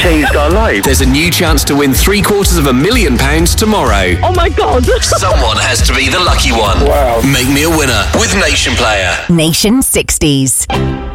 changed our life. There's a new chance to win £750,000 tomorrow. Oh my God. Someone has to be the lucky one. Wow. Make me a winner with Nation Player. Nation 60s.